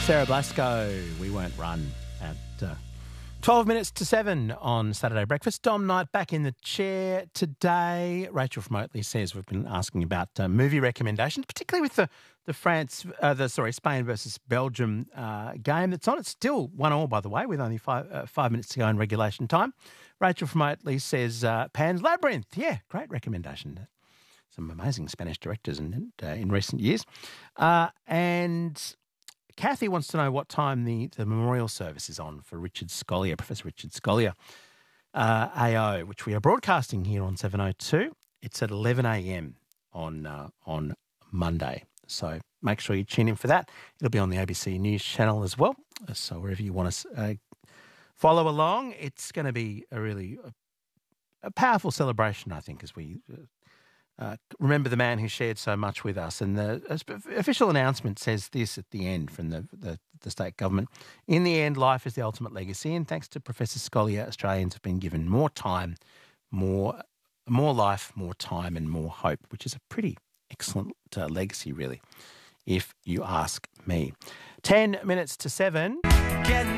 Sarah Blasco, We Won't Run at 12 minutes to 7 on Saturday Breakfast. Dom Knight back in the chair today. Rachel from Oatley says we've been asking about movie recommendations, particularly with the Spain versus Belgium game that's on. It's still 1-1, by the way, with only 5 minutes to go in regulation time. Rachel from Oatley says Pan's Labyrinth. Yeah, great recommendation. Some amazing Spanish directors in recent years. And Kathy wants to know what time the memorial service is on for Richard Scolyer, Professor Richard Scolyer, AO, which we are broadcasting here on 702. It's at 11 a.m. on Monday. So make sure you tune in for that. It'll be on the ABC News channel as well. So wherever you want to follow along, it's going to be a powerful celebration, I think, as we remember the man who shared so much with us. And the official announcement says this at the end from the state government. In the end, life is the ultimate legacy, and thanks to Professor Scolyer, Australians have been given more time, more life, more time and more hope, which is a pretty excellent legacy, really, if you ask me. 10 minutes to 7.